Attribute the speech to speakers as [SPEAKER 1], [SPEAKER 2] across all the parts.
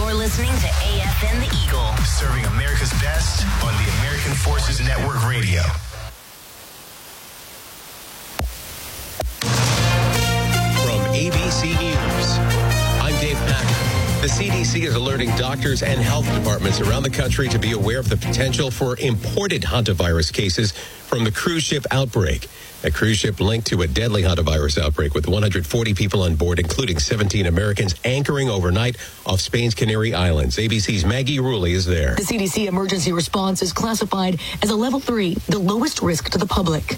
[SPEAKER 1] You're listening to AFN The Eagle.
[SPEAKER 2] Serving America's best on the American Forces Network Radio.
[SPEAKER 3] From ABC News, I'm Dave Packer. The CDC is alerting doctors and health departments around the country to be aware of the potential for imported hantavirus cases from the cruise ship outbreak. A cruise ship linked to a deadly hantavirus outbreak with 140 people on board, including 17 Americans, anchoring overnight off Spain's Canary Islands. ABC's Maggie Rulli is there.
[SPEAKER 4] The CDC emergency response is classified as a level 3, the lowest risk to the public.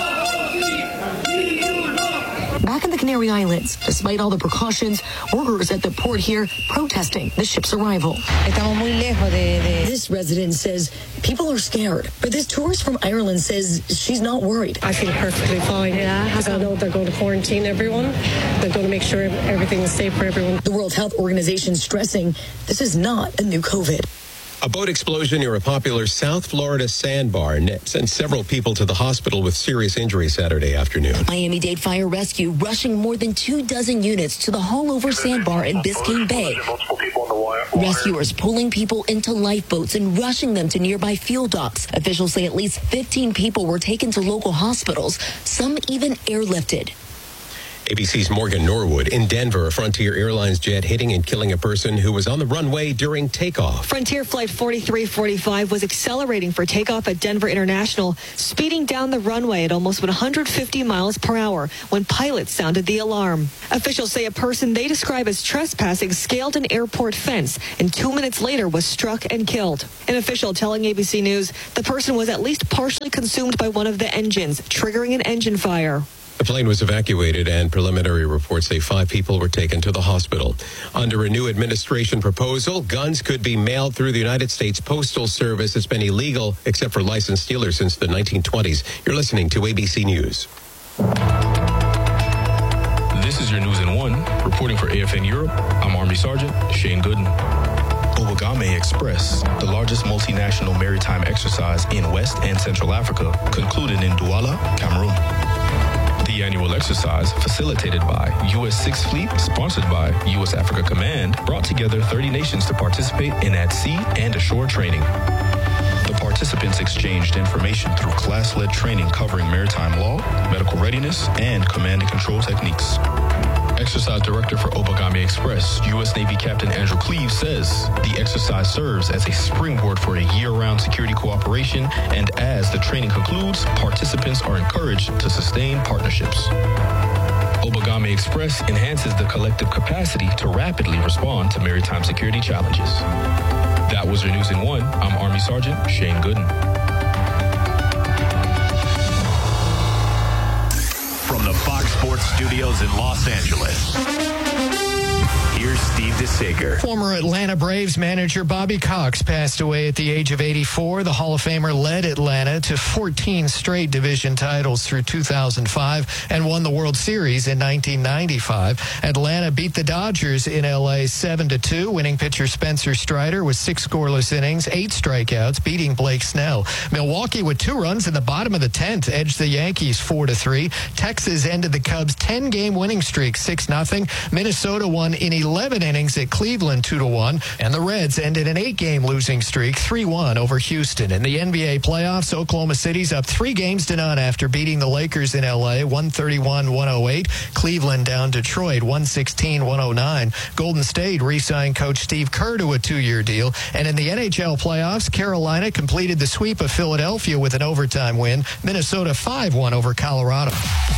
[SPEAKER 4] Back in the Canary Islands, despite all the precautions, workers at the port here protesting the ship's arrival. This resident says people are scared, but this tourist from Ireland says she's not worried.
[SPEAKER 5] I feel perfectly fine. Because I know they're going to quarantine everyone. They're going to make sure everything is safe for everyone.
[SPEAKER 4] The World Health Organization stressing this is not a new COVID.
[SPEAKER 3] A boat explosion near a popular South Florida sandbar sent several people to the hospital with serious injuries Saturday afternoon.
[SPEAKER 4] Miami-Dade Fire Rescue rushing more than 24 units to the Haulover Sandbar in Biscayne Bay. Rescuers pulling people into lifeboats and rushing them to nearby fuel docks. Officials say at least 15 people were taken to local hospitals, some even airlifted.
[SPEAKER 3] ABC's Morgan Norwood. In Denver, a Frontier Airlines jet hitting and killing a person who was on the runway during takeoff.
[SPEAKER 6] Frontier Flight 4345 was accelerating for takeoff at Denver International, speeding down the runway at almost 150 miles per hour when pilots sounded the alarm. Officials say a person they describe as trespassing scaled an airport fence and 2 minutes later was struck and killed. An official telling ABC News the person was at least partially consumed by one of the engines, triggering an engine fire.
[SPEAKER 3] The plane was evacuated, and preliminary reports say 5 people were taken to the hospital. Under a new administration proposal, guns could be mailed through the United States Postal Service. It's been illegal, except for licensed dealers, since the 1920s. You're listening to ABC News.
[SPEAKER 7] This is your News in 1. Reporting for AFN Europe, I'm Army Sergeant Shane Gooden. Obagame Express, the largest multinational maritime exercise in West and Central Africa, concluded in Douala, Cameroon. The annual exercise, facilitated by U.S. 6th Fleet, sponsored by U.S. Africa Command, brought together 30 nations to participate in at-sea and ashore training. The participants exchanged information through class-led training covering maritime law, medical readiness, and command and control techniques. Exercise Director for Obagame Express, U.S. Navy Captain Andrew Cleave, says the exercise serves as a springboard for a year-round security cooperation, and as the training concludes, participants are encouraged to sustain partnerships. Obagame Express enhances the collective capacity to rapidly respond to maritime security challenges. That was your News in 1. I'm Army Sergeant Shane Gooden.
[SPEAKER 2] From the Fox Sports Studios in Los Angeles, here's Steve DeSager.
[SPEAKER 8] Former Atlanta Braves manager Bobby Cox passed away at the age of 84. The Hall of Famer led Atlanta to 14 straight division titles through 2005 and won the World Series in 1995. Atlanta beat the Dodgers in L.A. 7-2. Winning pitcher Spencer Strider with 6 scoreless innings, 8 strikeouts, beating Blake Snell. Milwaukee, with 2 runs in the bottom of the 10th, edged the Yankees 4-3. Texas ended the Cubs' 10-game winning streak 6-0. Minnesota won in 11 innings at Cleveland 2-1, and the Reds ended an 8-game losing streak 3-1 over Houston. In the NBA playoffs, Oklahoma City's up 3 games to none after beating the Lakers in LA 131-108. Cleveland down Detroit 116-109. Golden State re-signed coach Steve Kerr to a 2-year deal. And in the NHL playoffs, Carolina completed the sweep of Philadelphia with an overtime win. Minnesota 5-1 over Colorado.